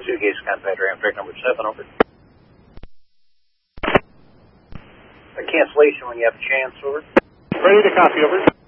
2 Gates, contact ramp track number 7, over. A cancellation when you have a chance, over. Ready to copy, over.